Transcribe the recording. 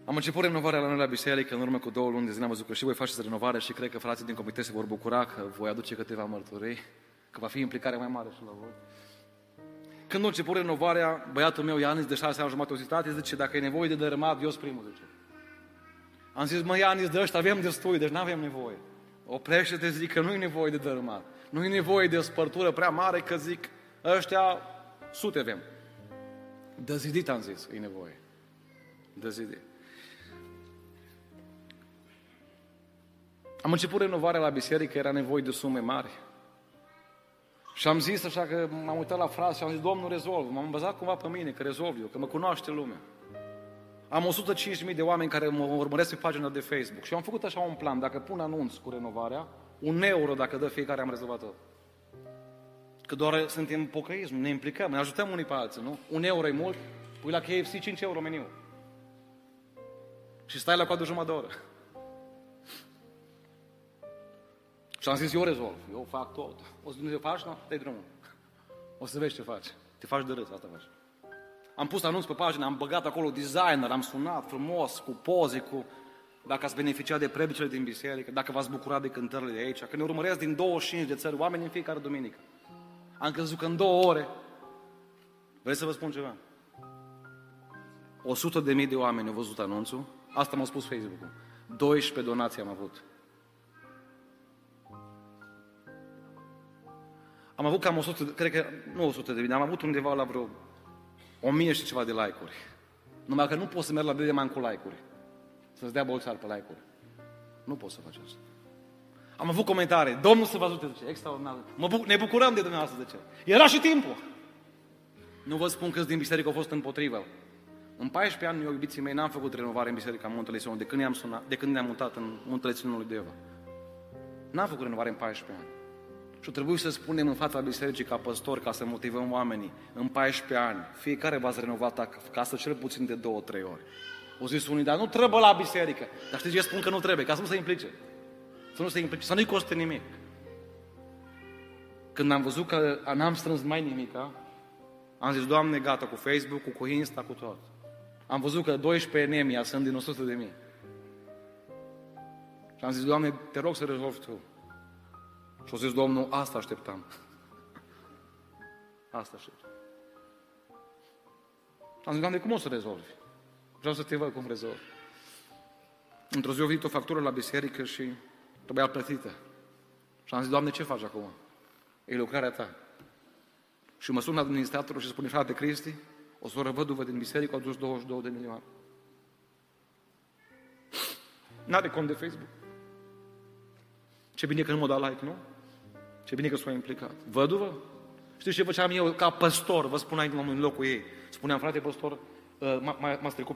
Am început renovarea la noi la biserică în urmă cu 2 luni de zile. Am văzut că și voi faceți renovare și cred că frații din comitet se vor bucura că voi aduce câteva mărturii, că va fi implicare mai mare și la voi. Când a început renovarea, băiatul meu, Ianis, de 6 ani jumătate, o citate, zice, dacă e nevoie de dărâmat, eu sunt primul, zice. Am zis, mă, Ianis, de ăștia avem destui, deci n-avem nevoie. Oprește-te, zic că nu e nevoie de dărâmat. Nu e nevoie de o spărtură prea mare, că zic, ăștia sute avem. De zidit, am zis, e nevoie. De zidit. Am început renovarea la biserică, era nevoie de sume mari. Și am zis așa că m-am uitat la frați și am zis, Domnul rezolvă. M-am bazat cumva pe mine, că rezolv eu, că mă cunoaște lumea. Am 105.000 de oameni care mă urmăresc pe pagina de Facebook și am făcut așa un plan, dacă pun anunț cu renovarea, 1 euro dacă dă fiecare, am rezolvat tot. Că doar suntem pocăiți, ne implicăm, ne ajutăm unii pe alții, nu? 1 euro e mult, pui la KFC 5 euro meniu. Și stai la coadă jumătate de oră. Și am zis, eu rezolv, eu fac tot. O să Dumnezeu faci, nu? Dă-i drumul. O să vezi ce faci. Te faci de râs, asta faci. Am pus anunț pe pagină, am băgat acolo designer, am sunat frumos, cu poze, cu... Dacă ați beneficiat de predicile din biserică, dacă v-ați bucurat de cântările de aici, că ne urmăresc din 25 de țări oameni în fiecare duminică. Am crezut că în 2 ore, vreți să vă spun ceva? 100.000 de oameni au văzut anunțul, asta m-a spus Facebook-ul. 12 donații am avut. Am avut cam 100, cred că nu 100.000, am avut undeva la vreo 1000 și ceva de like-uri. Numai că nu poți să mergi la Dedeman cu like-uri. Să-ți dea bolțar pe like-uri. Nu poți să faci asta. Am avut comentarii. Domnul să vă ajute, zice, extraordinar. Ne bucurăm de dumneavoastră, zice. Era și timpul. Nu vă spun câți din biserică au fost împotrivă. În 14 ani, eu, iubiții mei, n-am făcut renovare în biserica Muntele Sion, de când ne-am mutat în Muntele Sionului de Eva. N-am făcut renovare în 14 ani. Și trebuie să spunem în fața bisericii ca păstori, ca să motivăm oamenii. În 14 ani, fiecare v-ați renovat casă cel puțin de 2-3 ori. O zis unii, dar nu trebuie la biserică. Dar știți ce spun că nu trebuie? Ca să nu se implice. Să nu se implice, să nu-i coste nimic. Când am văzut că n-am strâns mai nimica, am zis, Doamne, gata, cu Facebook, cu Insta, cu tot. Am văzut că 12 Nemia sunt din 100.000. Și am zis, Doamne, te rog să rezolvi Tu. Și a zis Domnul, asta așteptam. Asta așteptam. Am zis, Doamne, cum o să rezolvi? Vreau să te văd cum rezolvi. Într-o zi a venit o factură la biserică și trebuia plătită. Și am zis, Doamne, ce faci acum? E lucrarea Ta. Și mă sună administratorul și spune, frate Cristi, o soră văduvă din biserică a adus 22 de milioane. N-are cont de Facebook. Ce bine că nu m-a dat like, nu? Ce bine că s-a implicat. Văduvă? Știți ce făceam eu ca păstor? Vă spun aici în locul ei. Spuneam, frate păstor, m-ați trecut